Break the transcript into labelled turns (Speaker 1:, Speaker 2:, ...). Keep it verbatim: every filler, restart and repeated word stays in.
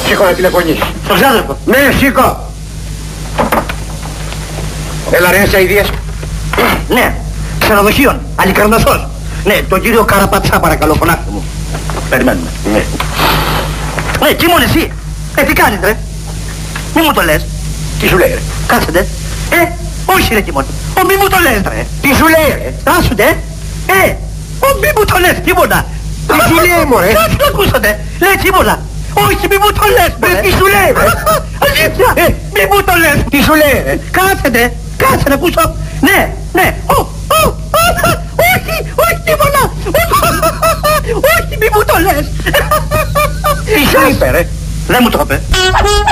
Speaker 1: Σήκω να τηλεφωνήσεις.
Speaker 2: Στον ξάδερφο.
Speaker 1: Ναι, σήκω. Έλα ρε, σε αηδίες.
Speaker 2: Ναι, ξενοδοχείων, Αλικαρνασσός. Ναι, τον κύριο Καραπατσά παρακαλώ, φωνάξτε μου. Περιμένουμε.
Speaker 1: Ναι.
Speaker 2: Ναι, Κίμων εσύ. Ε, τι κάνεις ρε. Μη μου το λες.
Speaker 1: Τι σου λέει ρε.
Speaker 2: Κάτσετε. Ε, όχι ρε Κίμων. Ο μη μου το λες ρε.
Speaker 1: Τι σου λέει ρε.
Speaker 2: Άσουντε. Ε, ο μη μου το λες Κίμωνα.
Speaker 1: Τι σου λέει μωρέ.
Speaker 2: Κάτσε να ακούσατε. Λέει Κίμωνα. Όχι μη μου το λες μωρέ.
Speaker 1: Τι σου λέει ρε.
Speaker 2: Αλήθεια.
Speaker 1: Ε,
Speaker 2: μη μου το λες.
Speaker 1: Τι σου λέει ρε.
Speaker 2: Κάτσετε. Κάτσε να ακούσω. Ναι, ναι. Ω, ω, όχι, όχι Κίμωνα. Όχι μη μου το λες.
Speaker 1: Τι σου είπε ρε.
Speaker 2: Δεν μου το είπε.